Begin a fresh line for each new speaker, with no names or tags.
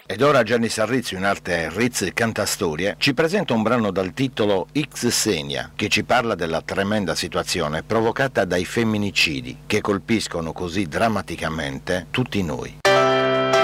Ed ora Gianni Sarrizio, in arte Riz Cantastorie, ci presenta un brano dal titolo X Xenia, che ci parla della tremenda situazione provocata dai femminicidi che colpiscono così drammaticamente tutti noi.